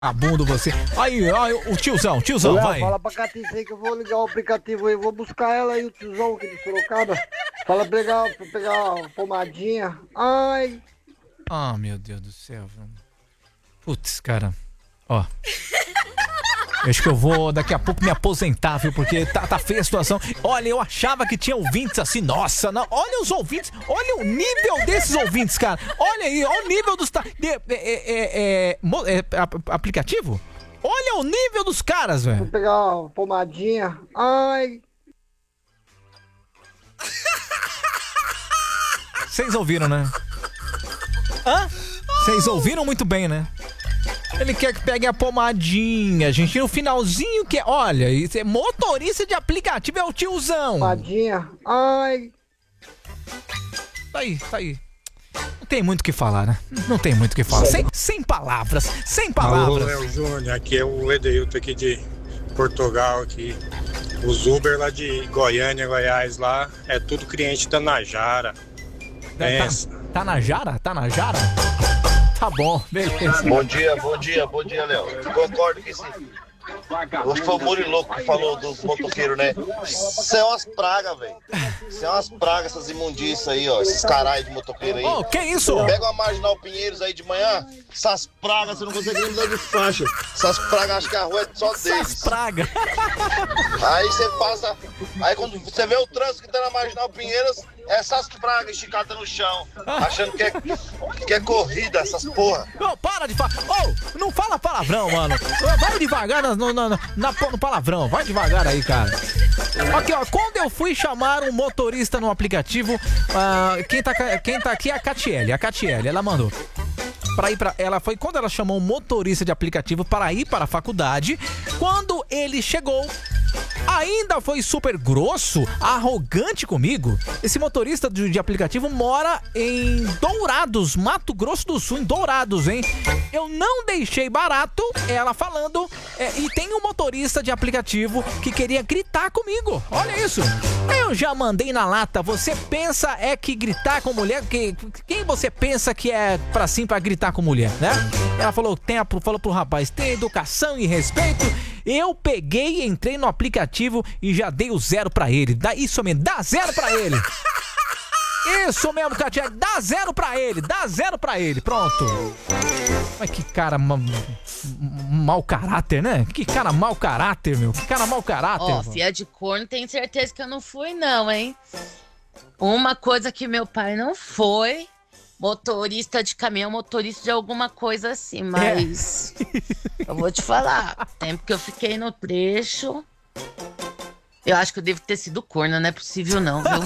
Vagabundo você. Aí, o tiozão, Léo, vai. fala pra Catiça aí que eu vou ligar o aplicativo aí, vou buscar ela aí, o tiozão aqui de Sorocaba. Fala pra pegar uma pomadinha. Ai. Ah, meu Deus do céu. Putz, cara. Ó. Eu acho que eu vou daqui a pouco me aposentar, viu? Porque tá feia a situação. Olha, eu achava que tinha ouvintes assim. Nossa, não, olha os ouvintes. Olha o nível desses ouvintes, cara. Olha aí, olha o nível dos... aplicativo? Olha o nível dos caras, velho. Vou pegar uma pomadinha. Ai. Vocês ouviram, né? Hã? Vocês ouviram muito bem, né? Ele quer que pegue a pomadinha, gente. No finalzinho que é... Olha, isso é motorista de aplicativo, é o tiozão. Pomadinha. Ai. Tá aí. Não tem muito o que falar, né? Não tem muito o que falar. Sem palavras. Alô, Léo Júnior. Aqui é o Edeilton aqui de Portugal. Aqui. Os Uber lá de Goiânia, Goiás, lá, é tudo cliente da Najara. Tá na Jara? Tá bom, beleza. Bom dia, Léo. Concordo que sim. Hoje foi o Muriloco que falou dos motoqueiros, né? Isso é umas pragas, velho. Isso é umas pragas, essas imundícias aí, ó. Esses caralhos de motoqueiro aí. Ô, que isso? Pega uma Marginal Pinheiros aí de manhã, essas pragas, você não consegue nem mudar de faixa. Essas pragas, acho que a rua é só deles. Essas pragas. Aí você passa... Aí quando você vê o trânsito que tá na Marginal Pinheiros, essas pragas esticadas no chão, achando que é corrida, essas porra. Ô, para de falar. Ô, não fala palavrão, mano. Vai devagar no palavrão. Vai devagar aí, cara. Aqui, ó. Quando eu fui chamar um motorista no aplicativo, quem tá aqui é a Catiele. A Catiele, ela mandou. Quando ela chamou um motorista de aplicativo para ir para a faculdade, quando ele chegou, ainda foi super grosso, arrogante comigo. Esse motorista de aplicativo mora em Dourados, Mato Grosso do Sul, em Dourados, hein? Eu não deixei barato, ela falando, e tem um motorista de aplicativo que queria gritar comigo. Olha isso. Eu já mandei na lata. Você pensa que gritar com mulher... Quem você pensa que é pra gritar com mulher, né? Ela falou pro rapaz, tem educação e respeito. Eu peguei, entrei no aplicativo e já dei o 0 pra ele. Isso mesmo, dá 0 pra ele. Isso mesmo, Katia, dá 0 pra ele, pronto. Mas que cara mau caráter, né? Que cara mau caráter, meu. Que cara mau caráter. Ó, fia de corno, tenho certeza que eu não fui, não, hein? Uma coisa que meu pai não foi... motorista de caminhão, motorista de alguma coisa assim, mas eu vou te falar, o tempo que eu fiquei no trecho, eu acho que eu devo ter sido corno, não é possível não, viu?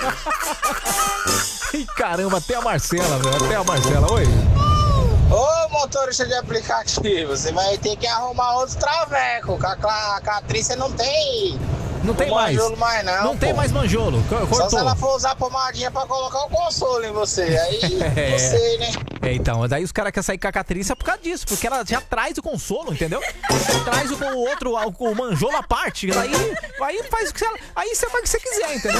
Ih, caramba, até a Marcela, oi. Ô, motorista de aplicativo, você vai ter que arrumar outro traveco, a Catrícia não tem... Não tem mais. Manjolo mais não. Não tem mais manjolo. Cortou. Só se ela for usar pomadinha pra colocar o consolo em você. Aí, não sei, né? Então, daí os caras querem sair com a Catrícia por causa disso. Porque ela já traz o consolo, entendeu? Traz o manjolo à parte. Aí faz o que aí você faz o que você quiser, entendeu?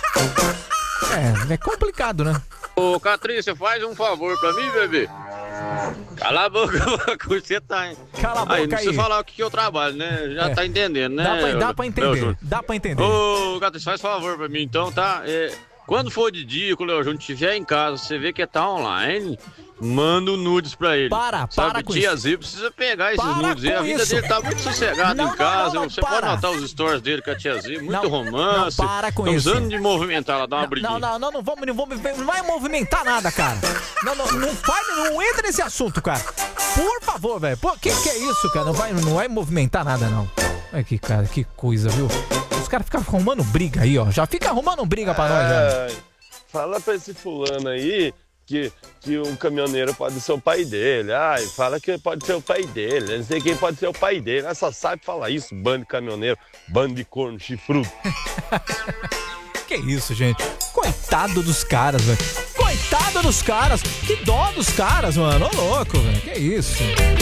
É complicado, né? Ô, Catrícia, faz um favor pra mim, bebê. Cala a boca, você tá, hein? Cala a boca aí. Não precisa falar o que eu trabalho, né? Já tá entendendo, né? Dá pra entender. Ô, Catrícia, faz favor pra mim então, tá? Quando for de dia, quando o Léo Júnior estiver em casa, você vê que tá online, manda nudes pra ele. Para com tia isso. Z precisa pegar esses nudes. A vida dele tá muito sossegada em casa. Você pode notar os stories dele com a tia Z, muito romance. Não, para com isso. isso. Precisando de movimentar ela, dar uma briguinha. Não vai movimentar nada, cara. Não entra nesse assunto, cara. Por favor, velho. Que é isso, cara? Não vai movimentar nada, não. Olha que, cara, que coisa, viu? Os caras ficam arrumando briga aí, ó. Já fica arrumando briga pra nós, já. Fala pra esse fulano aí que um caminhoneiro pode ser o pai dele. Ai, fala que pode ser o pai dele. Eu não sei quem pode ser o pai dele. Ela só sabe falar isso, bando de caminhoneiro, bando de corno chifrudo. Que isso, gente? Coitado dos caras, velho. Coitado dos caras. Que dó dos caras, mano. Ô, louco, velho. Que isso?